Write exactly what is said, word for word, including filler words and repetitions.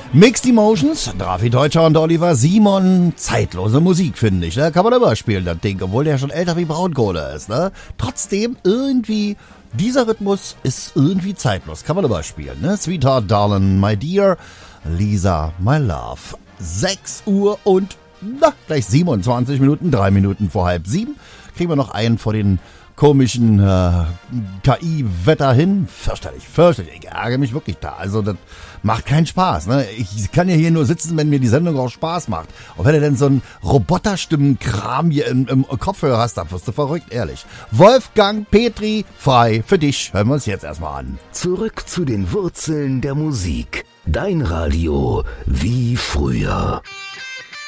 Mixed Emotions, Drafi Deutscher und Oliver Simon, zeitlose Musik, finde ich, ne? Kann man immer spielen, das Ding, obwohl der schon älter wie Braunkohle ist, ne? Trotzdem irgendwie, dieser Rhythmus ist irgendwie zeitlos, kann man immer spielen, ne? Sweetheart, Darling, My Dear, Lisa, My Love. sechs Uhr und, na, gleich siebenundzwanzig Minuten, drei Minuten vor halb sieben, kriegen wir noch einen vor den komischen äh, K I-Wetter hin. Fürchterlich, fürchterlich. Ich ärgere mich wirklich da. Also das macht keinen Spaß. Ne? Ich kann ja hier nur sitzen, wenn mir die Sendung auch Spaß macht. Und wenn du denn so einen Roboterstimmenkram hier im, im Kopfhörer hast, dann wirst du verrückt, ehrlich. Wolfgang Petri, frei für dich. Hören wir uns jetzt erstmal an. Zurück zu den Wurzeln der Musik. Dein Radio wie früher.